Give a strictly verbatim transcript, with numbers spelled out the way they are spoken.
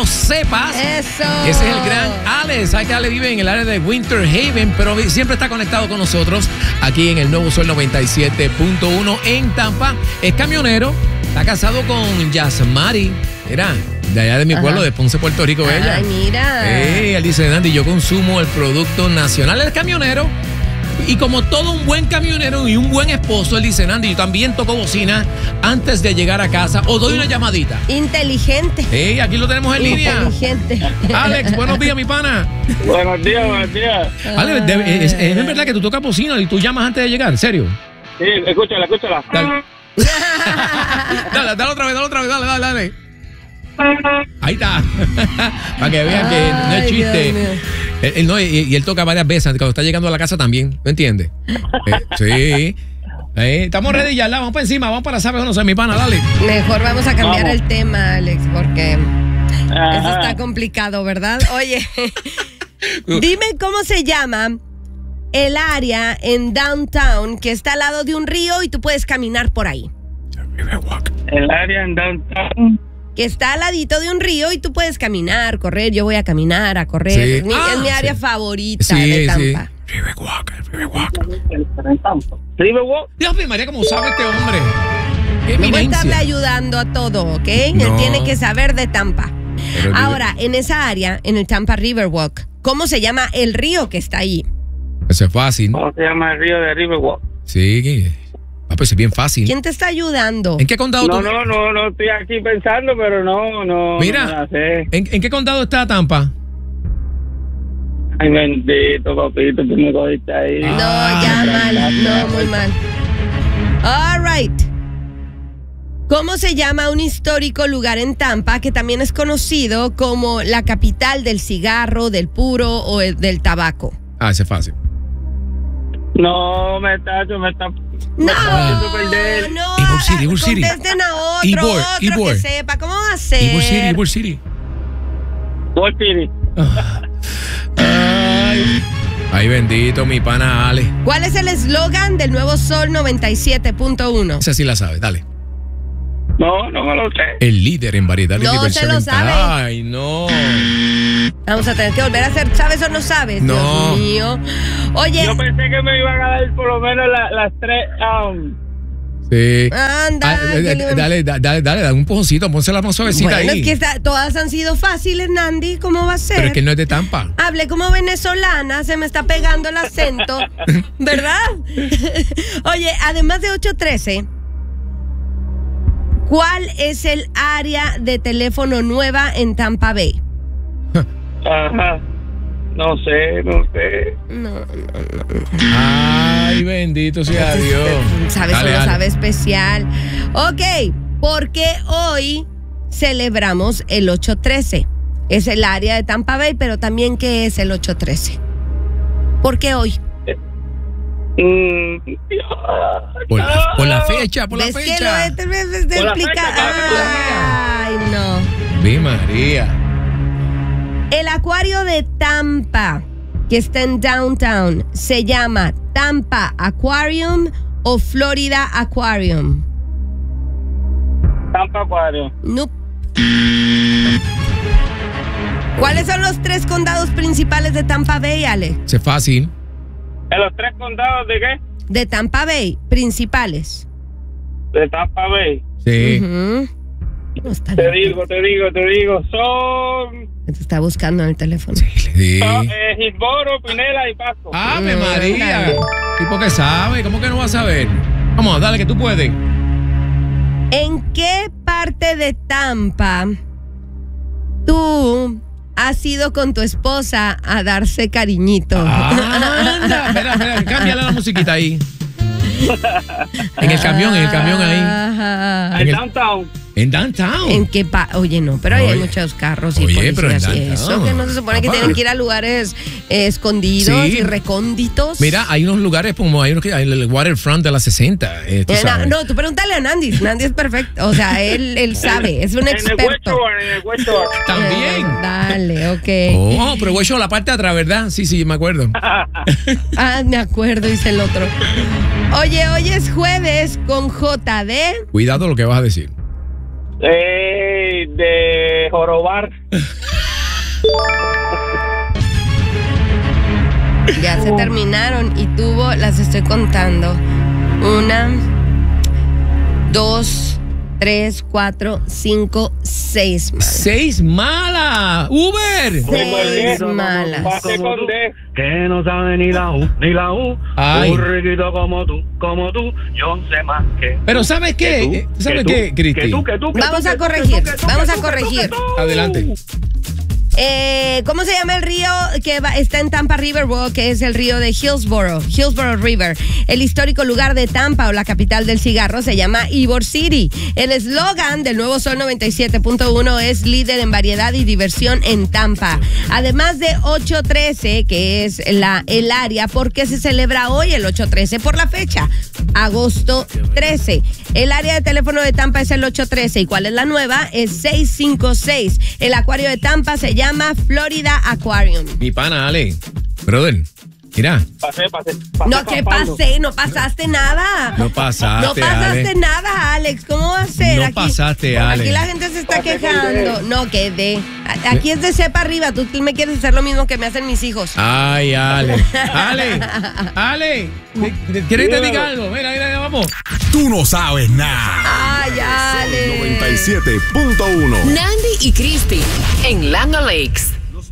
sepas. Eso. Ese es el gran Alex. Sabe que Alex vive en el área de Winter Haven, pero siempre está conectado con nosotros aquí en el Nuevo Sol noventa y siete punto uno en Tampa. Es camionero, está casado con Yasmari. Mira, de allá de mi pueblo, Ajá. de Ponce, Puerto Rico, Ay, ella. Ay, mira. Hey, él dice, Nandy, yo consumo el producto nacional. Él es camionero. Y como todo un buen camionero y un buen esposo, él dice, Nandy, yo también toco bocina antes de llegar a casa o doy una llamadita. Inteligente. Hey, aquí lo tenemos en línea. Inteligente. Alex, buenos días, mi pana. Buenos días, buenos días. Alex, de- es, es verdad que tú tocas bocina y tú llamas antes de llegar, ¿en serio? Sí, escúchala, escúchala. Dale. dale, dale otra vez, dale otra vez, dale, dale, dale. Ahí está. Para que vean que no es Ay, chiste. Dios mío. Él, él no, y, y él toca varias veces cuando está llegando a la casa también, ¿me entiendes? Eh, sí. Eh, estamos ready ya, vamos para encima, vamos para sabes o no sé, mi pana, dale. Mejor vamos a cambiar Vamos. el tema, Alex, porque Ajá. eso está complicado, ¿verdad? Oye, dime cómo se llama el área en downtown que está al lado de un río y tú puedes caminar por ahí. El área en downtown. Que está al ladito de un río y tú puedes caminar, correr. Yo voy a caminar, a correr. Sí. Es mi, Ah, es mi área sí. favorita Sí, de sí. Tampa. Riverwalk, Riverwalk. Riverwalk. Dios mío, María, ¿cómo sabe este hombre? Qué No voy a estarle eminencia. ayudando a todo, ¿ok? Él No. tiene que saber de Tampa. Pero Ahora, en esa área, en el Tampa Riverwalk, ¿cómo se llama el río que está ahí? Eso es fácil. ¿Cómo se llama el río de Riverwalk? Sí. Ah, pues es bien fácil. ¿Quién te está ayudando? ¿En qué condado No, tú? no, no, no estoy aquí pensando, pero no, no. Mira. No me la sé. ¿En, en qué condado está Tampa? Ay, bendito, papito, tú me cogiste ahí. No, Ah, ya la, mal, la, la, no, muy mal. All right. ¿Cómo se llama un histórico lugar en Tampa que también es conocido como la capital del cigarro, del puro o el- del tabaco? Ah, ese es fácil. No, me está, me está. me No, está haciendo perder. no, Ybor City, Ybor City. contesten a otro, Ybor, otro Ybor. que sepa. ¿Cómo va a ser? Ybor City, Ybor City. Wall City. Ay. Ay, bendito, mi pana Ale. ¿Cuál es el eslogan del Nuevo Sol noventa y siete punto uno? Esa sí la sabe, dale. No, no me lo sé. El líder en variedad y No diversión. se lo en- sabe. Ay, no. Vamos a tener que volver a hacer, ¿sabes o no sabes? No. Dios mío. Oye, Yo pensé que me iban a dar por lo menos la- las tres. Um, Sí. anda. Ah, que eh, le- dale, dale, dale, dale, dale un pojoncito, pónsela más suavecita Bueno, ahí. es que está- todas han sido fáciles, Nandy. ¿Cómo va a ser? Pero es que no es de Tampa. Hablé como venezolana, se me está pegando el acento, ¿verdad? Oye, además de ocho trece, ¿cuál es el área de teléfono nueva en Tampa Bay? ajá. No sé, no sé. No, no, Ay, bendito sea Dios. sabes Dale, o no dale. sabe especial. Ok, porque hoy celebramos el ocho trece. Es el área de Tampa Bay, pero también ¿qué es el ocho trece? ¿Por qué hoy? Mm, Por la, por la fecha, por la ¿Ves que fecha. lo he- me- me- me Por la explica- fecha, papi. Ay, no. Mi María. El acuario de Tampa, que está en downtown, ¿se llama Tampa Aquarium o Florida Aquarium? Tampa Acuario. No. ¿Cuáles son los tres condados principales de Tampa Bay, Ale? Ese es fácil. ¿En los tres condados de qué? De Tampa Bay, principales. De Tampa Bay. Sí. Ujú. No, está Te bien. digo, te digo, te digo. Son. Te está buscando en el teléfono. Sí. son eh, Hillsboro, Pinela y Pasco. ¡Ave Mm, María! dale. ¿Tipo que sabe? ¿Cómo que no va a saber? Vamos, dale que tú puedes. ¿En qué parte de Tampa tú has ido con tu esposa a darse cariñito? Anda, espera, espera, cámbiale la musiquita ahí. En el camión, en el camión ahí. Ajá. En en el- Downtown. En downtown. ¿En qué pa Oye, no, pero ahí hay Oye. muchos carros y Oye, pero en policías y eso, downtown, que no se supone que papá. tienen que ir a lugares eh, escondidos Sí. y recónditos. Mira, hay unos lugares como hay unos que hay el waterfront de la sesenta. Eh, tú Eh, na- sabes. no, tú pregúntale a Nandy. Nandy es perfecto. O sea, él, él sabe, es un En el experto. Westward, en el Westward. También. Eh, dale, ok. Oh, pero güey, yo la parte de atrás, ¿verdad? Sí, sí, me acuerdo. Ah, me acuerdo, dice el otro. Oye, hoy es jueves con J D. Cuidado lo que vas a decir. Ey, de jorobar. Ya se terminaron y tuvo, las estoy contando. Una, dos, tres, cuatro, cinco, seis malas. ¡Seis malas! ¡Uber! Seis malas. Pase con D. Que no sabe ni la U, ni la U. Ay. Un riquito como tú, como tú. Yo sé más que. Pero ¿sabes qué? tú, Eh, ¿Sabes que qué, tú, Cristi? que tú, que tú, que Vamos tú, a que tú, corregir, que tú, que tú, vamos que a tú, corregir. que tú. Adelante. Eh, ¿Cómo se llama el río que va- está en Tampa Riverwalk, que es el río de Hillsborough, Hillsborough River? El histórico lugar de Tampa, o la capital del cigarro, se llama Ybor City. El eslogan del Nuevo Sol noventa y siete punto uno es líder en variedad y diversión en Tampa. Además de ocho trece, que es la, el área, ¿por qué se celebra hoy el ocho trece? Por la fecha, agosto trece. El área de teléfono de Tampa es el ocho trece. ¿Y cuál es la nueva? Es seis cinco seis. El acuario de Tampa se llama Florida Aquarium. Mi pana, Ale. Brother, mira. Pasé, pasé. pasé No, ¿qué papando. pasé? No pasaste nada. No pasaste, No pasaste Ale. nada, Alex. ¿Cómo va a ser? No pasaste, Ale. Aquí la gente se está Pasé con quejando. D. No, que de. a- Aquí es de cepa arriba. Tú me quieres hacer lo mismo que me hacen mis hijos. Ay, Ale. Ale. Ale. ¿Quieres que te diga algo? Mira, mira, vamos. Tú no sabes nada. Ay, Ale. noventa y siete punto uno. Nandy y Cristi en Langa Lakes.